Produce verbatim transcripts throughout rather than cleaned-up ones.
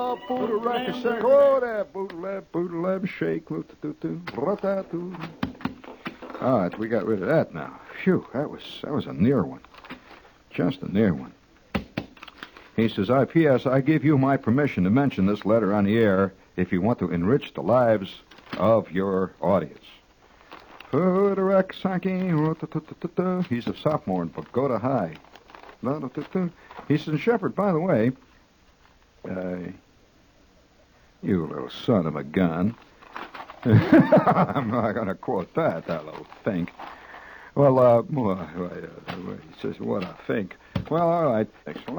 Oh, boodle-lam shake. Oh, that boodle-lam, boodle-lam shake. Ra-ta-too. All right, we got rid of that now. Phew, that was that was a near one. Just a near one. He says, I P S I give you my permission to mention this letter on the air if you want to enrich the lives of your audience. He's a sophomore in Pagoda High. He says, Shepard, by the way, uh, you little son of a gun. I'm not going to quote that, that little think. Well, uh, he says, what a think. Well, all right.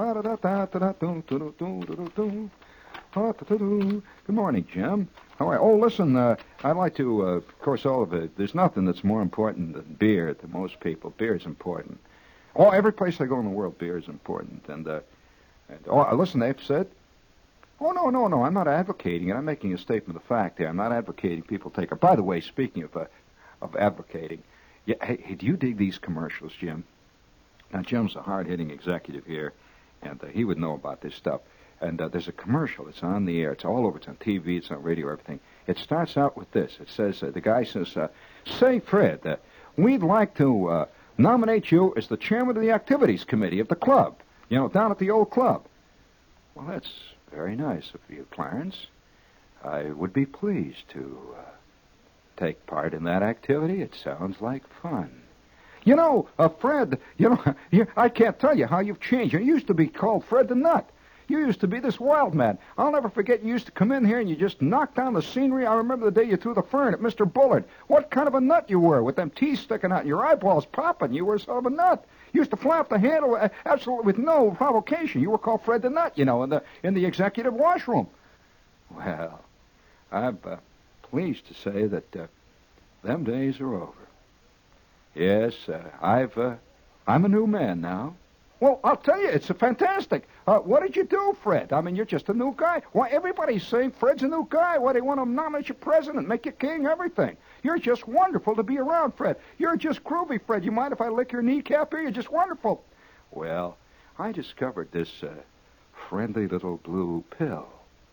Good morning, Jim. All right. Oh, listen, uh, I'd like to, uh, of course, all of it. There's nothing that's more important than beer to most people. Beer is important. Oh, every place I go in the world, beer is important. And, uh, and oh, listen, they've said, oh, no, no, no, I'm not advocating it. I'm making a statement of fact here. I'm not advocating people take it. By the way, speaking of, uh, of advocating, yeah, hey, hey, do you dig these commercials, Jim? Now, Jim's a hard-hitting executive here, and uh, he would know about this stuff. And uh, there's a commercial. It's on the air. It's all over. It's on T V. It's on radio, everything. It starts out with this. It says, uh, the guy says, uh, say, Fred, uh, we'd like to uh, nominate you as the chairman of the activities committee of the club, you know, down at the old club. Well, that's very nice of you, Clarence. I would be pleased to uh, take part in that activity. It sounds like fun. You know, uh, Fred, you know, you, I can't tell you how you've changed. You used to be called Fred the Nut. You used to be this wild man. I'll never forget you used to come in here and you just knocked down the scenery. I remember the day you threw the fern at Mister Bullard. What kind of a nut you were with them teeth sticking out and your eyeballs popping. You were sort of a nut. You used to flap the handle uh, absolutely with no provocation. You were called Fred the Nut, you know, in the in the executive washroom. Well, I'm uh, pleased to say that uh, them days are over. Yes, uh, I've, uh, I'm a new man now. Well, I'll tell you, it's a fantastic. Uh, what did you do, Fred? I mean, you're just a new guy. Why, everybody's saying Fred's a new guy. Why, they want to nominate you president, make you king, everything. You're just wonderful to be around, Fred. You're just groovy, Fred. You mind if I lick your kneecap here? You're just wonderful. Well, I discovered this uh, friendly little blue pill.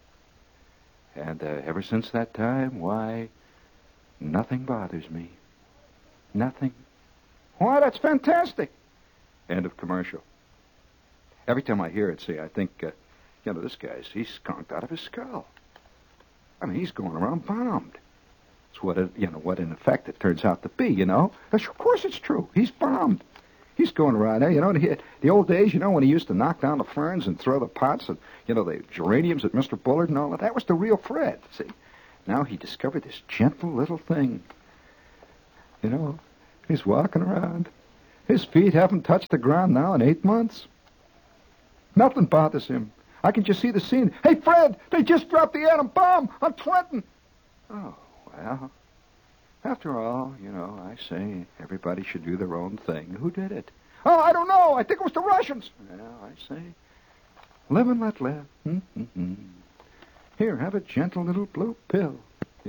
And uh, ever since that time, why, nothing bothers me. Nothing. Why, that's fantastic. End of commercial. Every time I hear it, see, I think, uh, you know, this guy's, he's skunked out of his skull. I mean, he's going around bombed. It's what, it, you know, what in effect it turns out to be, you know. Of course it's true. He's bombed. He's going around there, you know, the, the old days, you know, when he used to knock down the ferns and throw the pots and, you know, the geraniums at Mister Bullard and all that. That was the real Fred, see. Now he discovered this gentle little thing. You know, he's walking around. His feet haven't touched the ground now in eight months. Nothing bothers him. I can just see the scene. Hey, Fred, they just dropped the atom bomb on Trenton. Oh, well, after all, you know, I say everybody should do their own thing. Who did it? Oh, I don't know. I think it was the Russians. Well, I say, live and let live. Mm-hmm. Here, have a gentle little blue pill.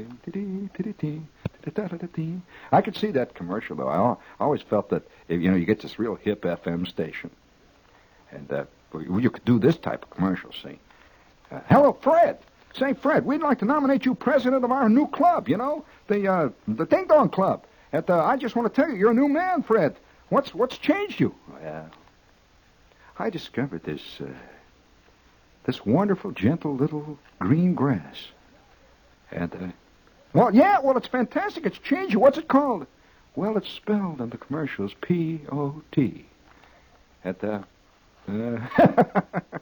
I could see that commercial, though. I always felt that, you know, you get this real hip F M station. And uh, you could do this type of commercial, see. Uh, Hello, Fred. Say, Fred, we'd like to nominate you president of our new club, you know, the uh, the Ding Dong Club. And uh, I just want to tell you, you're a new man, Fred. What's what's changed you? Well, I discovered this, uh, this wonderful, gentle little green grass. And, uh, well, yeah, well, it's fantastic. It's changed you. What's it called? Well, it's spelled in the commercials P O T. At the... Uh,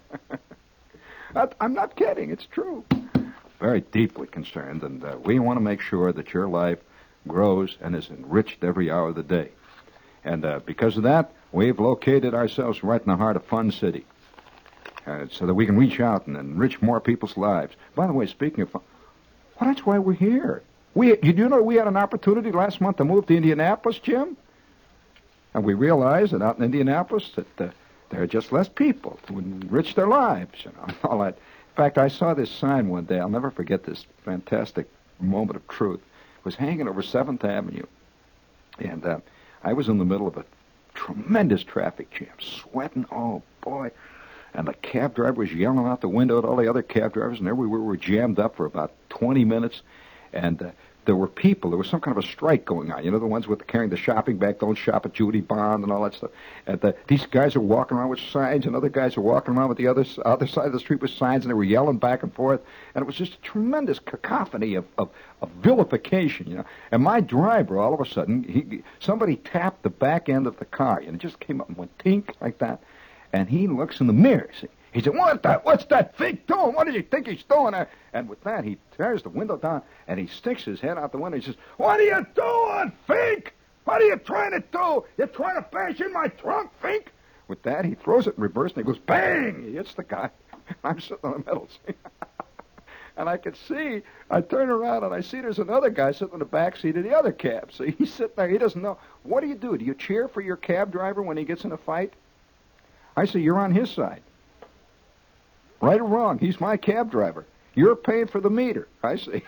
I'm not kidding. It's true. Very deeply concerned, and uh, we want to make sure that your life grows and is enriched every hour of the day. And uh, because of that, we've located ourselves right in the heart of Fun City, uh, so that we can reach out and enrich more people's lives. By the way, speaking of fun, well, that's why we're here. We, you do know we had an opportunity last month to move to Indianapolis, Jim? And we realized that out in Indianapolis that uh, there are just less people to enrich their lives, you know, all that. In fact, I saw this sign one day. I'll never forget this fantastic moment of truth. It was hanging over seventh Avenue. And uh, I was in the middle of a tremendous traffic jam, sweating, oh, boy. and the cab driver was yelling out the window at all the other cab drivers, and everywhere we were jammed up for about twenty minutes, and uh, there were people, there was some kind of a strike going on, you know, the ones with the, carrying the shopping bag, don't shop at Judy Bond and all that stuff. And the, these guys are walking around with signs, and other guys are walking around with the other, other side of the street with signs, and they were yelling back and forth, and it was just a tremendous cacophony of, of, of vilification, you know. And my driver, all of a sudden, he somebody tapped the back end of the car, and it just came up and went tink like that, and he looks in the mirror, see. He said, what the, what's that fake doing? What does he think he's doing there? And with that, he tears the window down, and he sticks his head out the window. He says, what are you doing, Fink? What are you trying to do? You're trying to bash in my trunk, Fink? With that, he throws it in reverse, and he goes, bang! He hits the guy. I'm sitting in the middle, see? And I could see, I turn around, and I see there's another guy sitting in the back seat of the other cab. So he's sitting there. He doesn't know. What do you do? Do you cheer for your cab driver when he gets in a fight? I say, you're on his side. Right or wrong, he's my cab driver. You're paying for the meter, I see.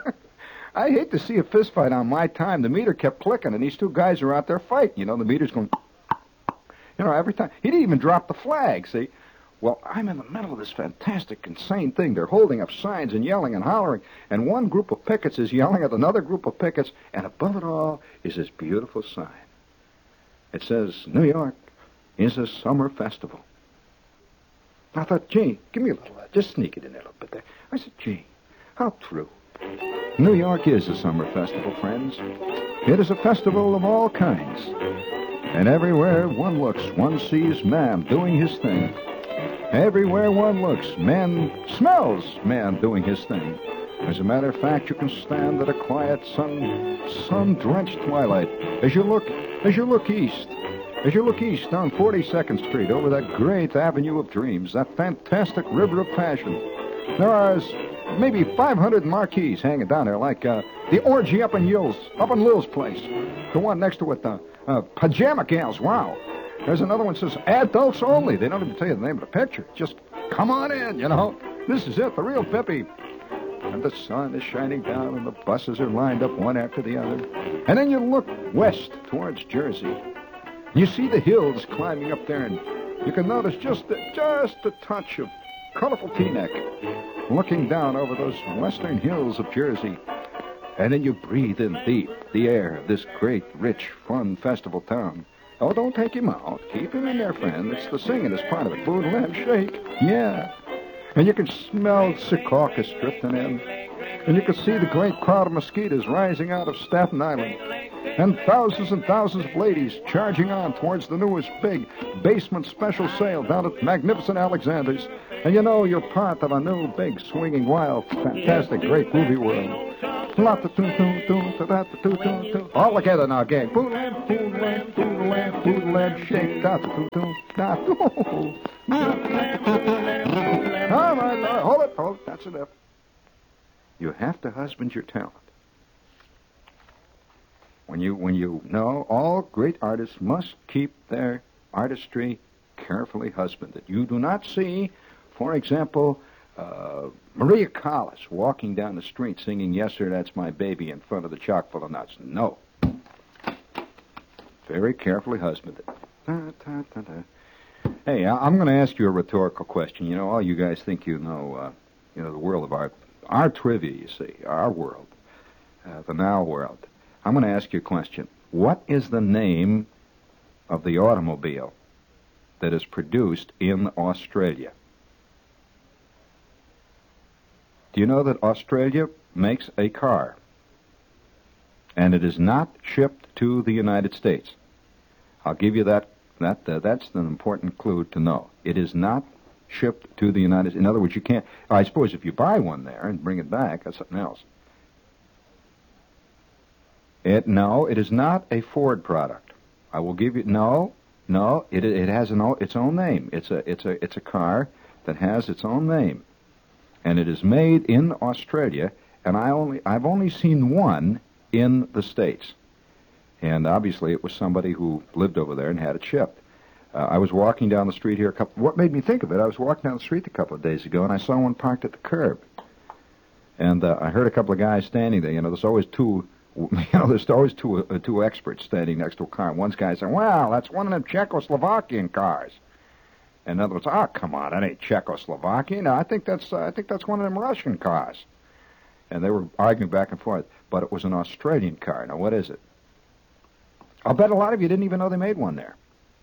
I hate to see a fist fight on my time. The meter kept clicking, and these two guys are out there fighting. You know, the meter's going, you know, every time. He didn't even drop the flag, see. Well, I'm in the middle of this fantastic, insane thing. They're holding up signs and yelling and hollering, and one group of pickets is yelling at another group of pickets, and above it all is this beautiful sign. It says, New York is a summer festival. I thought, gee, give me a little, uh, just sneak it in there a little bit there. I said, gee, how true. New York is a summer festival, friends. It is a festival of all kinds. And everywhere one looks, one sees man doing his thing. Everywhere one looks, man smells man doing his thing. As a matter of fact, you can stand at a quiet sun, sun-drenched twilight as you look, as you look east. As you look east down forty-second Street over that great avenue of dreams, that fantastic river of passion, there are maybe five hundred marquees hanging down there, like uh, the orgy up in Yill's, up in Lil's place. The one next to it, the uh, pajama gals, wow. There's another one that says adults only. They don't even tell you the name of the picture. Just come on in, you know. This is it, the real Pippi. And the sun is shining down, and the buses are lined up one after the other. And then you look west towards Jersey. You see the hills climbing up there, and you can notice just a, just a touch of colorful Teaneck looking down over those western hills of Jersey. And then you breathe in deep the air of this great, rich, fun festival town. Oh, don't take him out. Keep him in there, friend. It's the singing is part of it. Boodle and shake. Yeah. And you can smell Secaucus drifting in. And you can see the great crowd of mosquitoes rising out of Staten Island. And thousands and thousands of ladies charging on towards the newest big basement special sale down at Magnificent Alexander's. And you know you're part of a new, big, swinging, wild, fantastic, great movie world. All together now, gang. Poodle-lamp, poodle-lamp, poodle-lamp, poodle-lamp, shake. Oh, my Lord. Hold it, hold it. That's enough. You have to husband your talent. When you, when you know, all great artists must keep their artistry carefully husbanded. You do not see, for example, uh, Maria Callas walking down the street singing, "Yes, sir, that's my baby," in front of the chock full of nuts. No. Very carefully husbanded. Da, da, da, da. Hey, I'm going to ask you a rhetorical question. You know, all you guys think you know, uh, you know, the world of art. Our trivia, you see, our world, uh, the now world. I'm going to ask you a question. What is the name of the automobile that is produced in Australia? Do you know that Australia makes a car, and it is not shipped to the United States? I'll give you that. That uh, that's an important clue to know. It is not shipped to the United States. In other words, you can't. I suppose if you buy one there and bring it back, that's something else. It no, it is not a Ford product. I will give you no, no. It it has an its own name. It's a it's a it's a car that has its own name, and it is made in Australia. And I only I've only seen one in the States, and obviously it was somebody who lived over there and had it shipped. Uh, I was walking down the street here a couple. What made me think of it? I was walking down the street a couple of days ago, and I saw one parked at the curb, and uh, I heard a couple of guys standing there. You know, there's always two. You know, there's always two uh, two experts standing next to a car. One guy saying, "Well, that's one of them Czechoslovakian cars," In other words, oh, come on, that ain't Czechoslovakia. No, I think that's uh, I think that's one of them Russian cars. And they were arguing back and forth, but it was an Australian car. Now, what is it? I'll bet a lot of you didn't even know they made one there.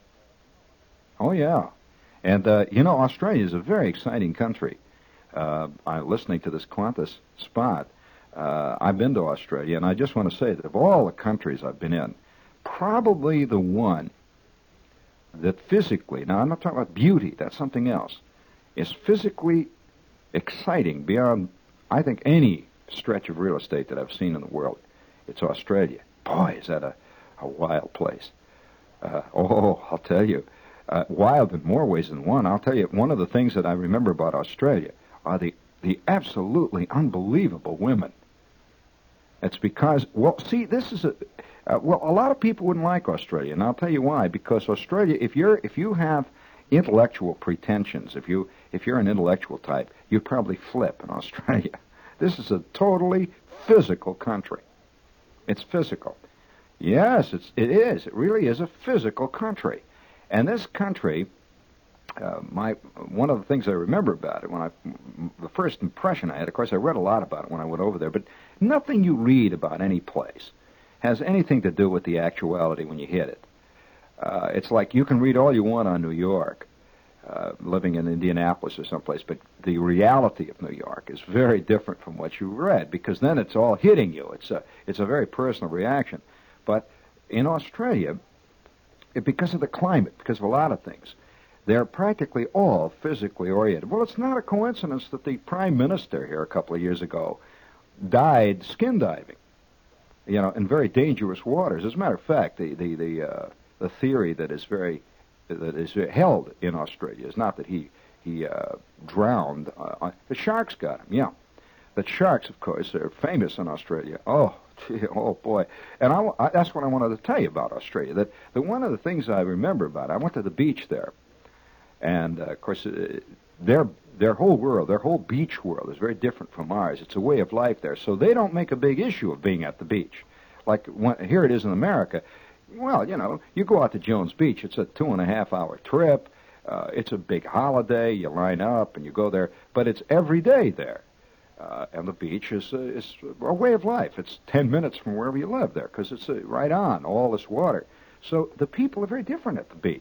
Oh, yeah. And, uh, you know, Australia is a very exciting country. Uh, I'm listening to this Qantas spot. Uh, I've been to Australia, and I just want to say that of all the countries I've been in, probably the one that physically, now I'm not talking about beauty, that's something else, is physically exciting beyond, I think, any stretch of real estate that I've seen in the world. It's Australia. Boy, is that a, a wild place. Uh, oh, I'll tell you, uh, wild in more ways than one. I'll tell you, one of the things that I remember about Australia are the, the absolutely unbelievable women. It's because, well, see, this is a, uh, well, a lot of people wouldn't like Australia, and I'll tell you why. Because Australia, if you're, if you have intellectual pretensions, if you, if you're an intellectual type, you probably flip in Australia. This is a totally physical country. It's physical. Yes, it's, it is. It really is a physical country. And this country, uh, my one of the things I remember about it, when I, the first impression I had, of course, I read a lot about it when I went over there, but nothing you read about any place has anything to do with the actuality when you hit it. Uh, it's like you can read all you want on New York, uh, living in Indianapolis or someplace, but the reality of New York is very different from what you read, because then it's all hitting you. It's a, it's a very personal reaction. But in Australia, it, because of the climate, because of a lot of things, they're practically all physically oriented. Well, it's not a coincidence that the Prime Minister here a couple of years ago died skin diving, you know, in very dangerous waters. As a matter of fact, the the the, uh, the theory that is very that is held in Australia is not that he he uh, drowned. Uh, the sharks got him. Yeah, the sharks, of course, are famous in Australia. Oh, gee, oh boy! And I, I, that's what I wanted to tell you about Australia. That the one of the things I remember about it, I went to the beach there. And, uh, of course, uh, their their whole world, their whole beach world is very different from ours. It's a way of life there. So they don't make a big issue of being at the beach. Like when, here it is in America. Well, you know, you go out to Jones Beach. It's a two-and-a-half-hour trip. Uh, it's a big holiday. You line up and you go there. But it's every day there. Uh, and the beach is, uh, is a way of life. It's ten minutes from wherever you live there because it's uh, right on, all this water. So the people are very different at the beach.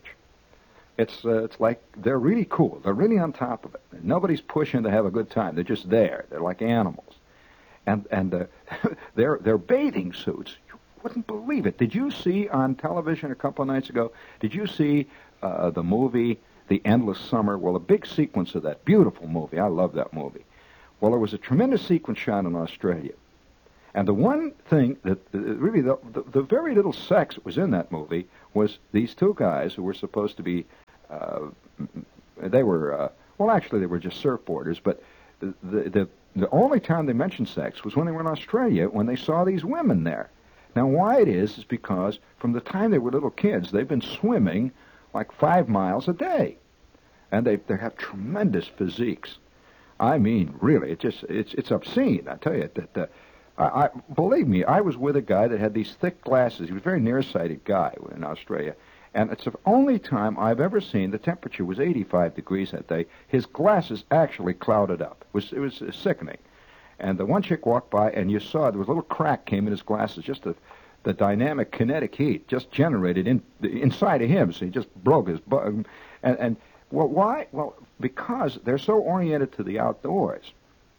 It's uh, it's like they're really cool. They're really on top of it. Nobody's pushing to have a good time. They're just there. They're like animals. And and uh, their their bathing suits, you wouldn't believe it. Did you see on television a couple of nights ago, did you see uh, the movie The Endless Summer? Well, a big sequence of that. Beautiful movie. I love that movie. Well, there was a tremendous sequence shot in Australia. And the one thing that uh, really, the, the, the very little sex that was in that movie was these two guys who were supposed to be Uh, they were, uh, well, actually, they were just surfboarders, but the, the, the, the only time they mentioned sex was when they were in Australia, when they saw these women there. Now, why it is, is because from the time they were little kids, they've been swimming like five miles a day. And they they have tremendous physiques. I mean, really, it just, it's it's obscene, I tell you. That uh, I, I believe me, I was with a guy that had these thick glasses. He was a very nearsighted guy in Australia. And it's the only time I've ever seen, the temperature was eighty-five degrees that day, his glasses actually clouded up. It was, it was uh, sickening. And the one chick walked by, and you saw there was a little crack came in his glasses, just the, the dynamic kinetic heat just generated in, inside of him, so he just broke his bug. And, and, well, why? Well, because they're so oriented to the outdoors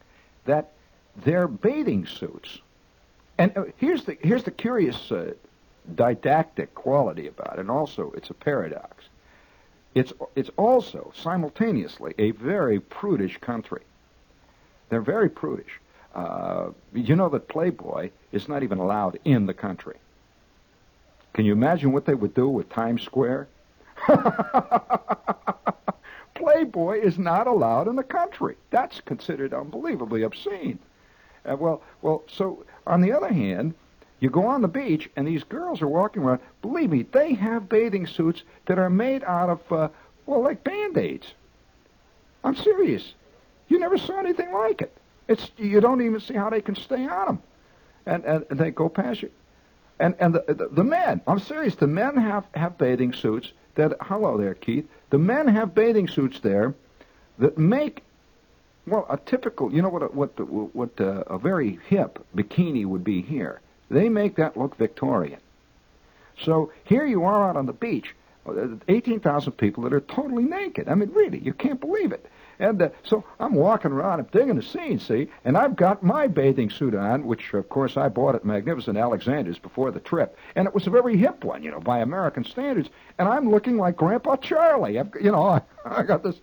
that their bathing suits, and uh, here's the, here's the curious uh, didactic quality about it, and also it's a paradox. It's it's also simultaneously a very prudish country. They're very prudish. Uh, you know that Playboy is not even allowed in the country. Can you imagine what they would do with Times Square? Playboy is not allowed in the country. That's considered unbelievably obscene. Uh, well, well. So on the other hand, you go on the beach, and these girls are walking around. Believe me, they have bathing suits that are made out of, uh, well, like Band-Aids. I'm serious. You never saw anything like it. It's you don't even see how they can stay on them. And, and, and they go past you. And and the, the the men, I'm serious. The men have have bathing suits that. Hello there, Keith. The men have bathing suits there that make, well, a typical. You know what a, what the, what uh, a very hip bikini would be here. They make that look Victorian. So here you are out on the beach, eighteen thousand people that are totally naked. I mean, really, you can't believe it. And uh, so I'm walking around, I'm digging the scene, see, and I've got my bathing suit on, which, of course, I bought at Magnificent Alexander's before the trip. And it was a very hip one, you know, by American standards. And I'm looking like Grandpa Charlie. I've, you know, I, I got this.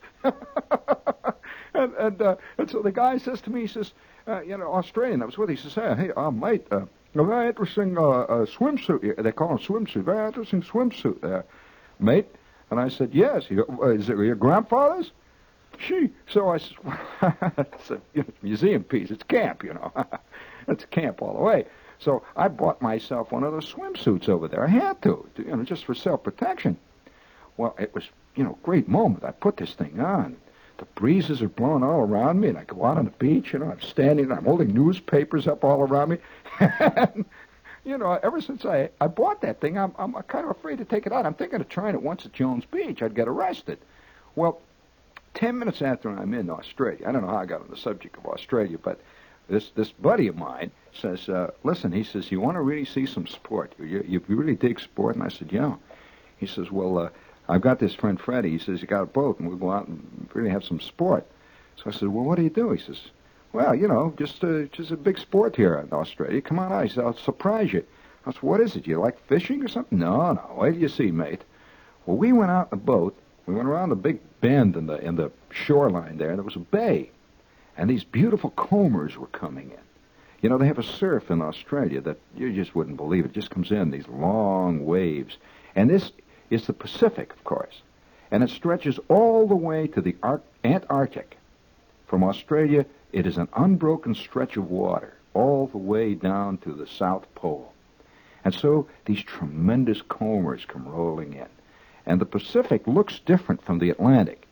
and and, uh, and so the guy says to me, he says, uh, you know, Australian, I was with, he says, hey, hey uh, mate, uh, a very interesting uh, uh, swimsuit. They call them swimsuit. Very interesting swimsuit there, mate. And I said, yes. He, uh, is it your grandfather's? She. So I said, well, it's a you know, museum piece. It's camp, you know. It's camp all the way. So I bought myself one of those swimsuits over there. I had to, to, you know, just for self-protection. Well, it was, you know, a great moment. I put this thing on. The breezes are blowing all around me, and I go out on the beach, you know, I'm standing, I'm holding newspapers up all around me. And, you know, ever since I, I bought that thing, I'm, I'm kind of afraid to take it out. I'm thinking of trying it once at Jones Beach. I'd get arrested. Well, ten minutes after I'm in Australia, I don't know how I got on the subject of Australia, but this this buddy of mine says, uh, listen, he says, you want to really see some sport? You, you, you really dig sport? And I said, yeah. He says, well, uh, I've got this friend Freddie. He says, you got a boat, and we'll go out and really have some sport. So I said, well, what do you do? He says, well, you know, just uh, just a big sport here in Australia. Come on out. He said, I'll surprise you. I said, what is it? You like fishing or something? No, no. Wait till you see, mate. Well, we went out in a boat. We went around the big bend in the in the shoreline there, and there was a bay. And these beautiful combers were coming in. You know, they have a surf in Australia that you just wouldn't believe it. It just comes in, these long waves. And this is the Pacific, of course. And it stretches all the way to the Ar- Antarctic. From Australia, it is an unbroken stretch of water all the way down to the South Pole. And so these tremendous combers come rolling in. And the Pacific looks different from the Atlantic.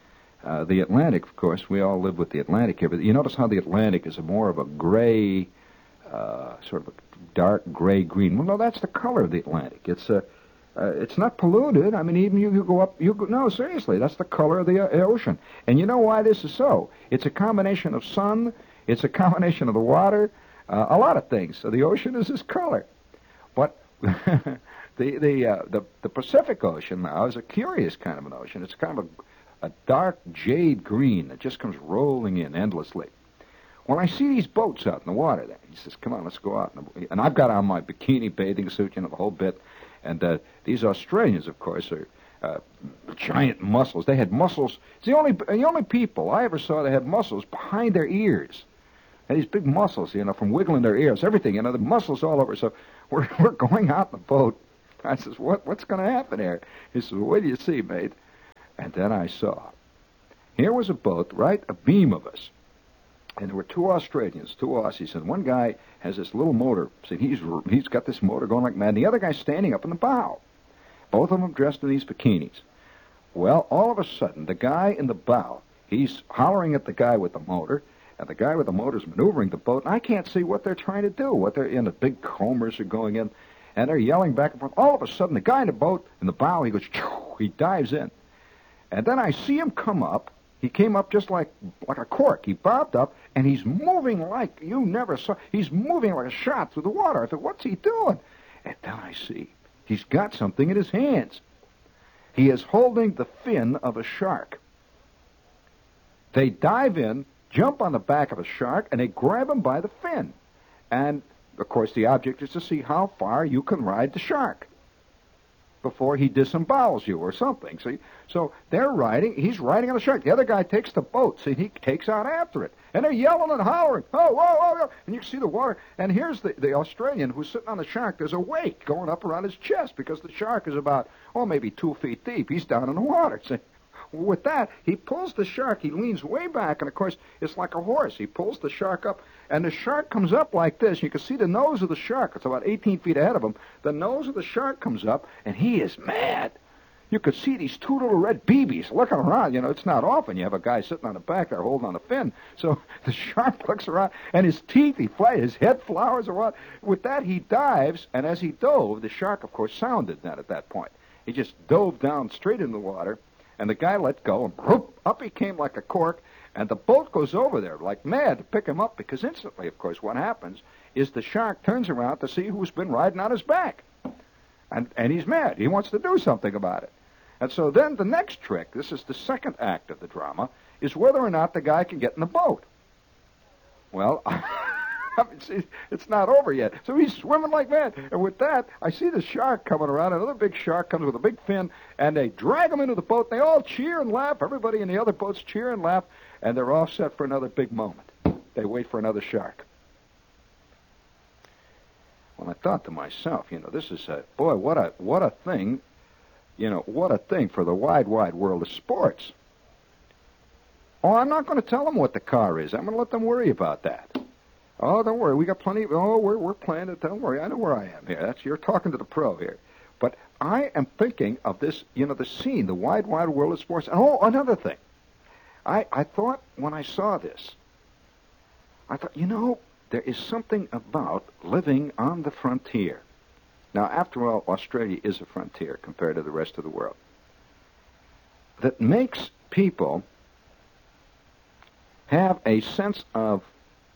Uh, the Atlantic, of course, we all live with the Atlantic here, but you notice how the Atlantic is a more of a gray, uh, sort of a dark gray-green. Well, no, that's the color of the Atlantic. It's a Uh, it's not polluted. I mean, even you, you go up, you go, no, seriously, that's the color of the uh, ocean. And you know why this is so? It's a combination of sun, it's a combination of the water, uh, a lot of things. So the ocean is this color. But the the, uh, the the Pacific Ocean now is a curious kind of an ocean. It's kind of a, a dark jade green that just comes rolling in endlessly. When I see these boats out in the water there, he says, come on, let's go out. And I've got on my bikini bathing suit, you know, the whole bit. And uh, these Australians, of course, are uh, giant muscles. They had muscles. It's the only the only people I ever saw that had muscles behind their ears. And these big muscles, you know, from wiggling their ears, everything, you know, the muscles all over. So we're we're going out in the boat. I says, what what's going to happen here? He says, well, what do you see, mate? And then I saw. Here was a boat, right, a beam of us. And there were two Australians, two Aussies, and one guy has this little motor. See, he's he's got this motor going like mad, and the other guy's standing up in the bow. Both of them dressed in these bikinis. Well, all of a sudden, the guy in the bow, he's hollering at the guy with the motor, and the guy with the motor's maneuvering the boat, and I can't see what they're trying to do. What they're in, the big combers are going in, and they're yelling back and forth. All of a sudden, the guy in the boat, in the bow, he goes, he dives in. And then I see him come up. He came up just like like a cork. He bobbed up, and he's moving like you never saw. He's moving like a shot through the water. I thought, what's he doing? And then I see he's got something in his hands. He is holding the fin of a shark. They dive in, jump on the back of a shark, and they grab him by the fin. And, of course, the object is to see how far you can ride the shark before he disembowels you or something. See, so they're riding. He's riding on the shark. The other guy takes the boat. See, he takes out after it, and they're yelling and hollering. Oh, whoa, whoa, whoa! And you can see the water. And here's the the Australian who's sitting on the shark. There's a wake going up around his chest because the shark is about oh maybe two feet deep. He's down in the water. See. With that, he pulls the shark. He leans way back, and of course, it's like a horse. He pulls the shark up, and the shark comes up like this. You can see the nose of the shark. It's about eighteen feet ahead of him. The nose of the shark comes up, and he is mad. you could see these two little red B Bs looking around. You know, it's not often you have a guy sitting on the back there holding on a fin. So the shark looks around, and his teeth, he fly, his head flowers or what. With that, he dives, and as he dove, the shark, of course, sounded then at that point. He just dove down straight in the water, and the guy let go, and whoop, up he came like a cork, and the boat goes over there like mad to pick him up, because instantly, of course, what happens is the shark turns around to see who's been riding on his back. And, and he's mad. He wants to do something about it. And so then the next trick, this is the second act of the drama, is whether or not the guy can get in the boat. Well, I mean, see, it's not over yet. So he's swimming like mad. And with that, I see the shark coming around. Another big shark comes with a big fin, and they drag him into the boat. They all cheer and laugh. Everybody in the other boats cheer and laugh, and they're all set for another big moment. They wait for another shark. Well, I thought to myself, you know, this is a, boy, what a, what a thing, you know, what a thing for the wide, wide world of sports. Oh, I'm not going to tell them what the car is. I'm going to let them worry about that. Oh, don't worry. We got plenty of... Oh, we're, we're playing it. Don't worry. I know where I am here. That's, you're talking to the pro here. But I am thinking of this, you know, the scene, the wide, wide world of sports. And, oh, another thing. I, I thought when I saw this, I thought, you know, there is something about living on the frontier. Now, after all, Australia is a frontier compared to the rest of the world. That makes people have a sense of,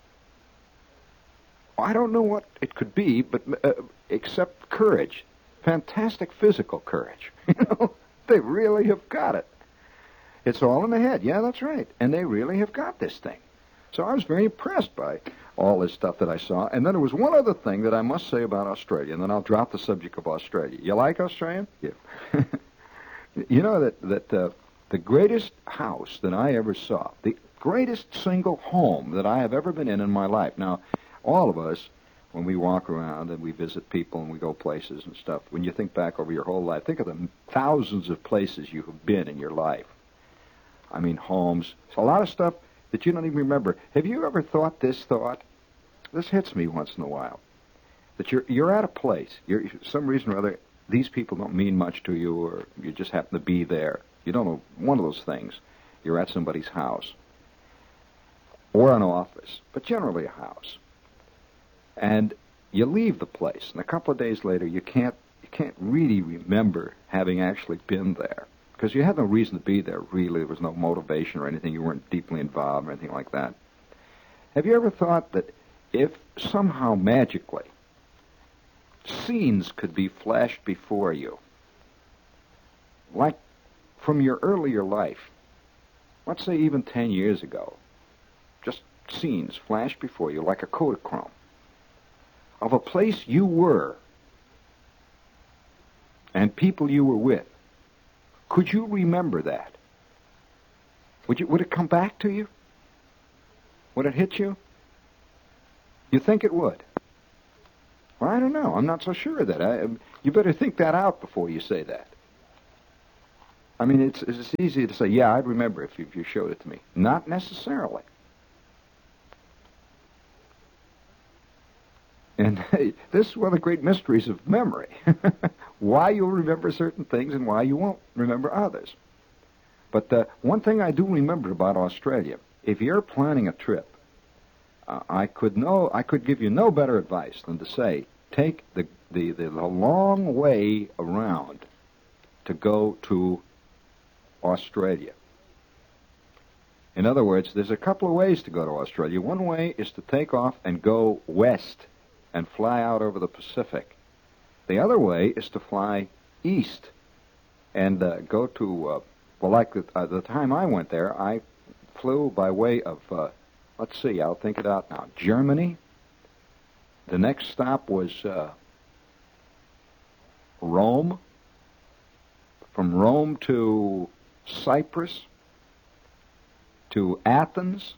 I don't know what it could be, but uh, except courage, fantastic physical courage. You know, they really have got it. It's all in the head. Yeah, that's right. And they really have got this thing. So I was very impressed by all this stuff that I saw. And then there was one other thing that I must say about Australia, and then I'll drop the subject of Australia. You like Australia? Yeah. You know that, that uh, the greatest house that I ever saw, the greatest single home that I have ever been in in my life. Now, all of us, when we walk around and we visit people and we go places and stuff, when you think back over your whole life, think of the thousands of places you have been in your life. I mean, homes. It's a lot of stuff that you don't even remember. Have you ever thought this thought? This hits me once in a while. That you're you're at a place. You're, for some reason or other, these people don't mean much to you, or you just happen to be there. You don't know, one of those things. You're at somebody's house. Or an office, but generally a house. And you leave the place, and a couple of days later, you can't you can't really remember having actually been there. Because you had no reason to be there, really. There was no motivation or anything. You weren't deeply involved or anything like that. Have you ever thought that if somehow magically scenes could be flashed before you, like from your earlier life, let's say even ten years ago, just scenes flashed before you like a Kodachrome of a place you were and people you were with, could you remember that? Would you? Would it come back to you? Would it hit you? You think it would? Well, I don't know. I'm not so sure of that. I, you better think that out before you say that. I mean, it's, it's easy to say, yeah, I'd remember if you, if you showed it to me. Not necessarily. And hey, this is one of the great mysteries of memory. Why you'll remember certain things and why you won't remember others. But uh, one thing I do remember about Australia, if you're planning a trip, uh, I could know I could give you no better advice than to say, take the, the, the, the long way around to go to Australia. In other words, there's a couple of ways to go to Australia. One way is to take off and go west and fly out over the Pacific. The other way is to fly east and uh, go to, uh, well, like the, uh, the time I went there, I flew by way of, uh, let's see, I'll think it out now, Germany. The next stop was uh, Rome. From Rome to Cyprus, to Athens,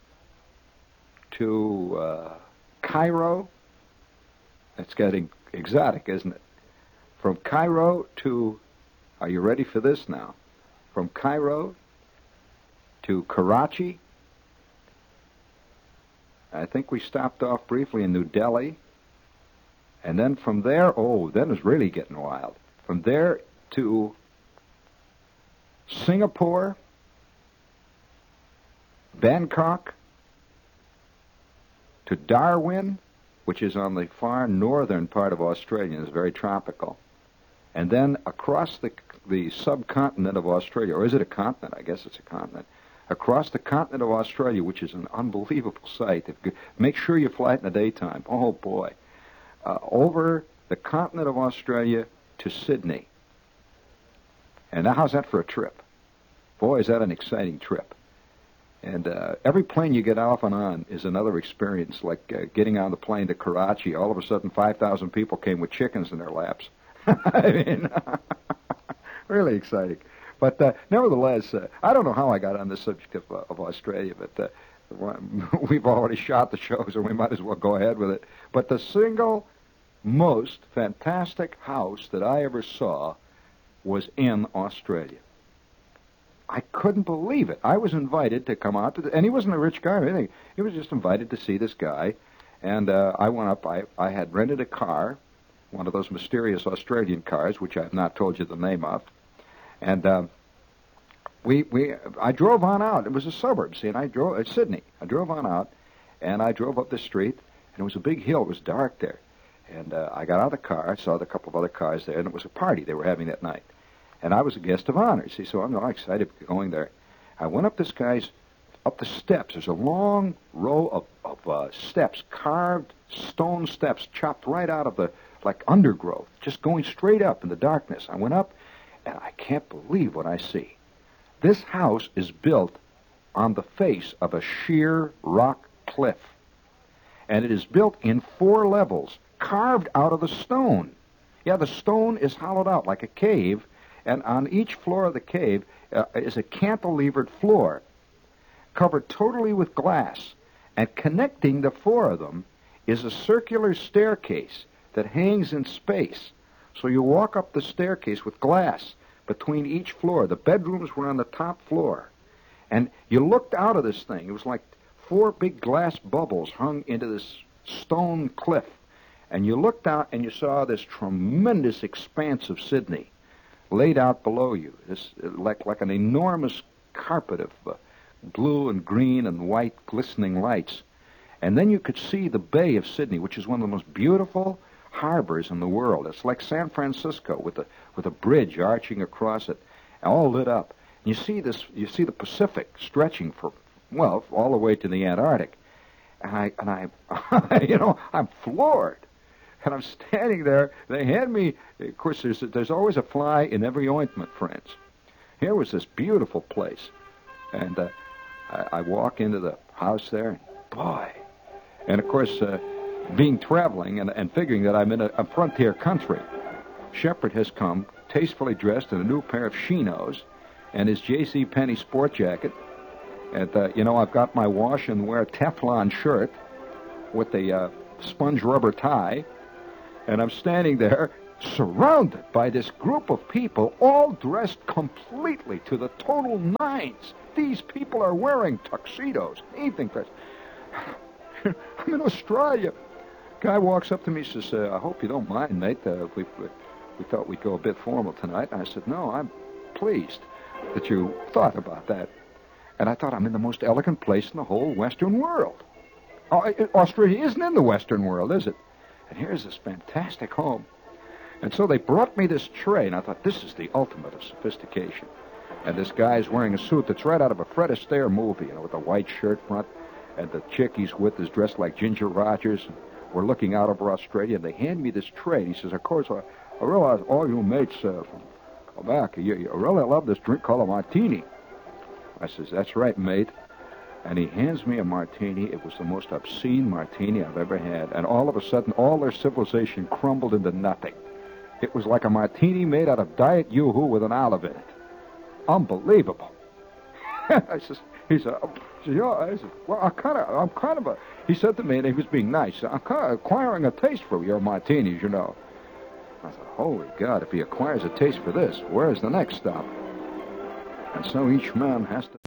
to uh, Cairo. It's getting exotic, isn't it? From Cairo to, are you ready for this now? From Cairo to Karachi. I think we stopped off briefly in New Delhi. And then from there, oh, then it's really getting wild. From there to Singapore, Bangkok, to Darwin, which is on the far northern part of Australia. It's very tropical. And then across the the subcontinent of Australia, or is it a continent? I guess it's a continent. Across the continent of Australia, which is an unbelievable sight. If, make sure you fly it in the daytime. Oh, boy. Uh, over the continent of Australia to Sydney. And now how's that for a trip? Boy, is that an exciting trip. And uh, every plane you get off and on is another experience, like uh, getting on the plane to Karachi. All of a sudden, five thousand people came with chickens in their laps. I mean, really exciting. But uh, nevertheless, uh, I don't know how I got on the subject of, uh, of Australia, but uh, we've already shot the show, so we might as well go ahead with it. But the single most fantastic house that I ever saw was in Australia. I couldn't believe it. I was invited to come out, to the, and he wasn't a rich guy or anything. He was just invited to see this guy, and uh, I went up. I, I had rented a car, one of those mysterious Australian cars, which I have not told you the name of, and uh, we we I drove on out. It was a suburb, see, and I drove at Sydney. I drove on out, and I drove up the street, and it was a big hill. It was dark there, and uh, I got out of the car. I saw a couple of other cars there, and it was a party they were having that night. And I was a guest of honor, see, so I'm all excited going there. I went up this guy's, up the steps. There's a long row of, of uh, steps, carved stone steps, chopped right out of the, like, undergrowth, just going straight up in the darkness. I went up, and I can't believe what I see. This house is built on the face of a sheer rock cliff. And it is built in four levels, carved out of the stone. Yeah, the stone is hollowed out like a cave, and on each floor of the cave uh, is a cantilevered floor covered totally with glass, and connecting the four of them is a circular staircase that hangs in space. So you walk up the staircase with glass between each floor. The bedrooms were on the top floor, and you looked out of this thing. It was like four big glass bubbles hung into this stone cliff, and you looked out and you saw this tremendous expanse of Sydney laid out below you, this like like an enormous carpet of uh, blue and green and white glistening lights. And then you could see the Bay of Sydney, which is one of the most beautiful harbors in the world. It's like San Francisco with a with a bridge arching across it, all lit up. And you see this, you see the Pacific stretching for, well, all the way to the Antarctic. And I and I, you know, I'm floored. And I'm standing there. They hand me, of course, there's, there's always a fly in every ointment, friends. Here was this beautiful place. And uh, I, I walk into the house there, and boy. And, of course, uh, being traveling and, and figuring that I'm in a, a frontier country, Shepard has come, tastefully dressed in a new pair of chinos and his J C. Penney sport jacket. And, uh, you know, I've got my wash and wear Teflon shirt with the uh, sponge rubber tie. And I'm standing there surrounded by this group of people all dressed completely to the total nines. These people are wearing tuxedos, evening dress. I'm in Australia. Guy walks up to me and says, uh, I hope you don't mind, mate. Uh, we, we thought we'd go a bit formal tonight. And I said, no, I'm pleased that you thought about that. And I thought, I'm in the most elegant place in the whole Western world. Oh, Australia isn't in the Western world, is it? And here's this fantastic home. And so they brought me this tray, and I thought, this is the ultimate of sophistication. And this guy's wearing a suit that's right out of a Fred Astaire movie, you know, with a white shirt front, and the chick he's with is dressed like Ginger Rogers. And we're looking out over Australia, and they hand me this tray. And he says, of course, I, I realize all you mates uh, from Quebec, you, you really love this drink called a martini. I says, that's right, mate. And he hands me a martini. It was the most obscene martini I've ever had. And all of a sudden, all their civilization crumbled into nothing. It was like a martini made out of Diet Yoo-hoo with an olive in it. Unbelievable. I says, he said, oh, yeah. I said, well, I kind of, I'm kind of a, he said to me, and he was being nice, I'm kind of acquiring a taste for your martinis, you know. I thought, holy God, if he acquires a taste for this, where's the next stop? And so each man has to...